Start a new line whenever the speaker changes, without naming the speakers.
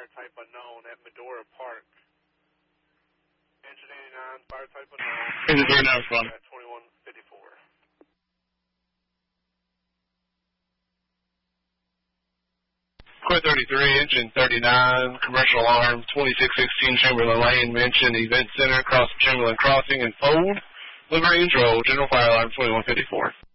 fire type unknown at Medora Park. Engine 89, fire type unknown.
Engine 39 respond.
At 2154.
Core 33, engine 39, commercial alarm, 2616 Chamberlain Lane, mention event center, across Chamberlain Crossing and Fold. Livery and roll, general fire alarm 2154.